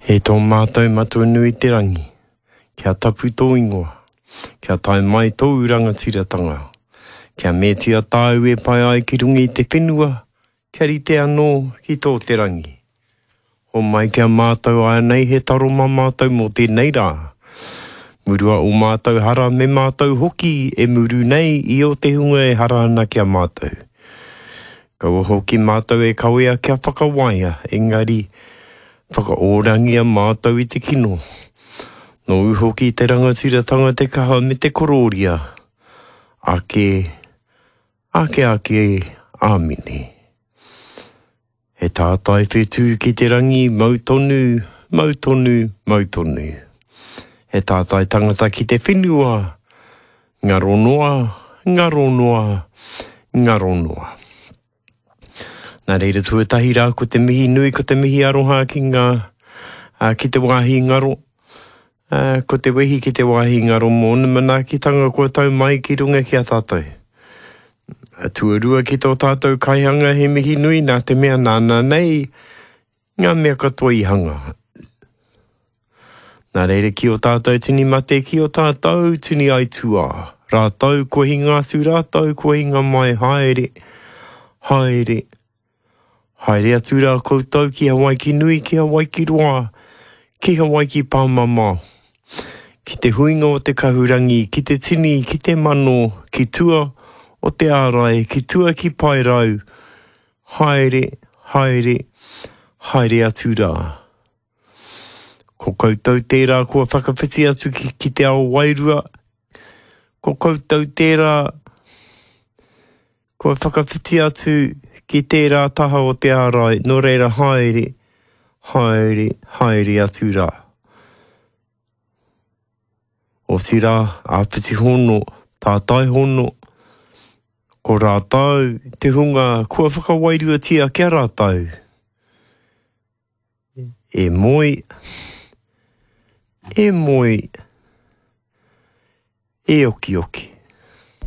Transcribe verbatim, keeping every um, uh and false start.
He tō mātou matua nui te rangi, kia tapu tō ingoa, kia tai mai tō rangatiratanga, kia metia tāu e pai ai ki rungi te whenua, kia rite anō ki tō te rangi. Ho mai kia mātou ai nei he taro mā mātou mō tēnei rā. Murua o mātou hara me mātou hoki e muru nei i o te hunga e hara ana kia mātou. Kaua hoki mātou e kawea kia whakawaia, engari whakaorangia mātou i te kino. No uhoki te rangatiratanga te kaha me te kororia. Ake, ake ake, āmine. He tātai whetū ki te rangi, mautonu, mautonu, mautonu. He tātai tangata ki te whenua, ngaronoa, ngaronoa, ngaronoa. Nā reira tuatahi rā ko te mihi nui, ko te mihi aroha ki ngā, uh, ki te wāhi ngaro. Uh, ko te wehi ki te wāhi ngaro mō, mana ki tanga kua tau mai ki runga ki a tātou. Uh, tuarua ki tō tātou kaihanga he mihi nui, nā te mea nāna nei, ngā mea katoa i hanga. Nā reira ki o tātou tini mate, ki o tātou tini aitua. Rātou ko hi ngāsu, rātou ko hi ngā mai haere, haere. Haere atu rā koutou ki Hawaii ki nui, ki Hawaii ki roa, ki Hawaii ki pāmama. Ki te huinga o te kahurangi, ki te tini, ki te mano, ki tua o te ārai, ki tua ki pairau. Haere, haere, haere atu rā. Ko koutou tērā kua whakawhiti atu ki, ki te ao wairua. Ko koutou tērā kua whakawhiti atu ki tērā taha o te ārai, no reira haere, haere, haere atu rā. O si rā, āpiti hono, tātai hono, ko rātau, te hunga, kua whakawairua tia kia rātau. E moi, e moi, e oki oki.